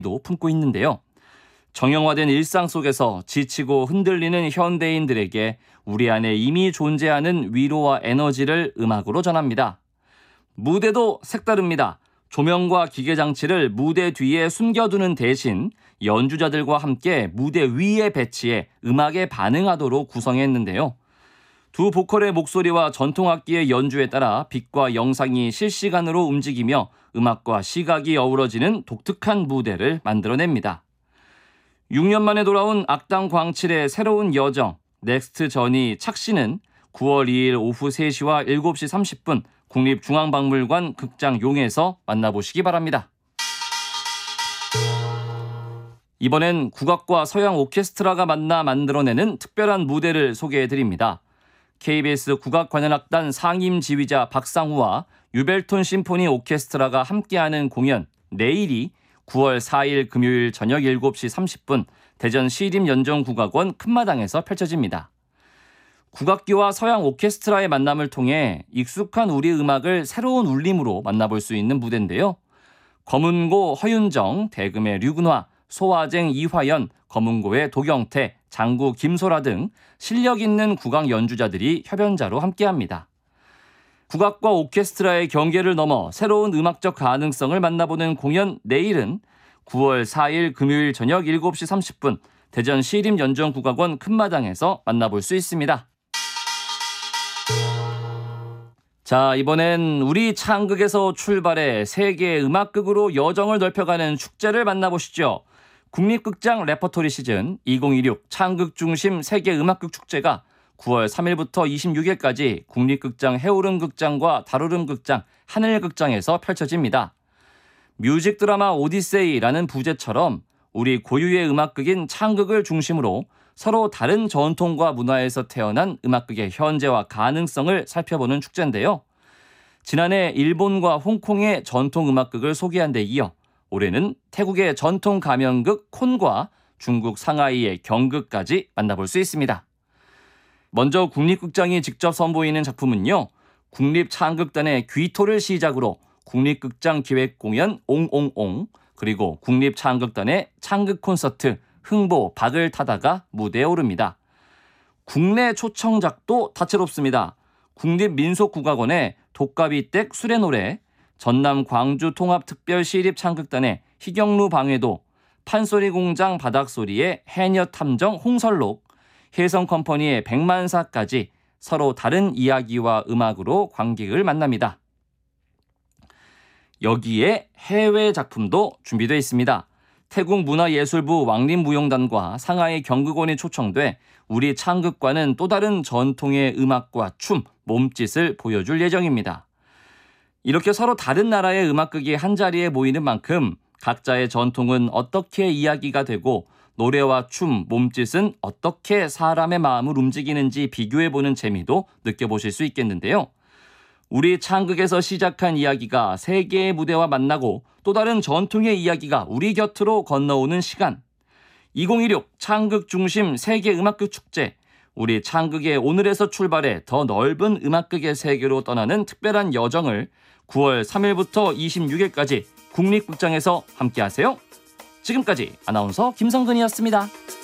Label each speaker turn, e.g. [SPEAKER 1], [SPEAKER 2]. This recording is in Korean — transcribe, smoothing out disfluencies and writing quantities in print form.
[SPEAKER 1] 품고 있는데요. 정형화된 일상 속에서 지치고 흔들리는 현대인들에게 우리 안에 이미 존재하는 위로와 에너지를 음악으로 전합니다. 무대도 색다릅니다. 조명과 기계장치를 무대 뒤에 숨겨두는 대신 연주자들과 함께 무대 위에 배치해 음악에 반응하도록 구성했는데요. 두 보컬의 목소리와 전통악기의 연주에 따라 빛과 영상이 실시간으로 움직이며 음악과 시각이 어우러지는 독특한 무대를 만들어냅니다. 6년 만에 돌아온 악당 광칠의 새로운 여정, 넥스트 저니 착시는 9월 2일 오후 3시와 7시 30분 국립중앙박물관 극장 용에서 만나보시기 바랍니다. 이번엔 국악과 서양 오케스트라가 만나 만들어내는 특별한 무대를 소개해드립니다. KBS 국악관현악단 상임지휘자 박상우와 유벨톤 심포니 오케스트라가 함께하는 공연 내일이 9월 4일 금요일 저녁 7시 30분 대전 시립연정국악원 큰마당에서 펼쳐집니다. 국악기와 서양 오케스트라의 만남을 통해 익숙한 우리 음악을 새로운 울림으로 만나볼 수 있는 무대인데요. 검은고 허윤정, 대금의 류근화, 소화쟁 이화연, 검은고의 도경태, 장구 김소라 등 실력 있는 국악 연주자들이 협연자로 함께합니다. 국악과 오케스트라의 경계를 넘어 새로운 음악적 가능성을 만나보는 공연 내일은 9월 4일 금요일 저녁 7시 30분 대전 시립연정국악원 큰마당에서 만나볼 수 있습니다. 자, 이번엔 우리 창극에서 출발해 세계 음악극으로 여정을 넓혀가는 축제를 만나보시죠. 국립극장 레퍼토리 시즌 2016 창극 중심 세계 음악극 축제가 9월 3일부터 26일까지 국립극장 해오름극장과 달오름극장, 하늘극장에서 펼쳐집니다. 뮤직 드라마 오디세이라는 부제처럼 우리 고유의 음악극인 창극을 중심으로 서로 다른 전통과 문화에서 태어난 음악극의 현재와 가능성을 살펴보는 축제인데요. 지난해 일본과 홍콩의 전통 음악극을 소개한 데 이어 올해는 태국의 전통 가면극 콘과 중국 상하이의 경극까지 만나볼 수 있습니다. 먼저 국립극장이 직접 선보이는 작품은요. 국립창극단의 귀토를 시작으로 국립극장 기획공연 옹옹옹, 그리고 국립창극단의 창극 콘서트 흥보 박을 타다가 무대에 오릅니다. 국내 초청작도 다채롭습니다. 국립민속국악원의 독가비댁 수레노래, 전남 광주 통합특별시립창극단의 희경루 방해도, 판소리공장 바닥소리의 해녀탐정 홍설록, 혜성컴퍼니의 백만사까지 서로 다른 이야기와 음악으로 관객을 만납니다. 여기에 해외 작품도 준비되어 있습니다. 태국 문화예술부 왕림무용단과 상하이 경극원이 초청돼 우리 창극과는 또 다른 전통의 음악과 춤, 몸짓을 보여줄 예정입니다. 이렇게 서로 다른 나라의 음악극이 한자리에 모이는 만큼 각자의 전통은 어떻게 이야기가 되고 노래와 춤, 몸짓은 어떻게 사람의 마음을 움직이는지 비교해보는 재미도 느껴보실 수 있겠는데요. 우리 창극에서 시작한 이야기가 세계의 무대와 만나고 또 다른 전통의 이야기가 우리 곁으로 건너오는 시간. 2016 창극 중심 세계 음악극 축제. 우리 창극의 오늘에서 출발해 더 넓은 음악극의 세계로 떠나는 특별한 여정을 9월 3일부터 26일까지 국립극장에서 함께하세요. 지금까지 아나운서 김성근이었습니다.